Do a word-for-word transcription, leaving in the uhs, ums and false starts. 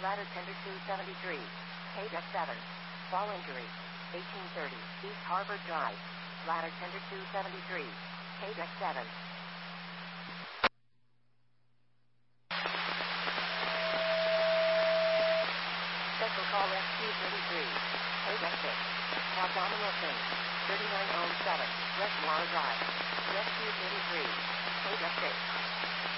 Ladder Tender two seventy-three. K Deck seven. Fall injury. eighteen thirty. East Harbor Drive. Ladder Tender two seventy-three. K Deck seven. Special call S Q thirty-three. K Deck six. Abdominal thing. thirty-nine oh seven. West Wara Drive. S Q thirty-three. K Deck six.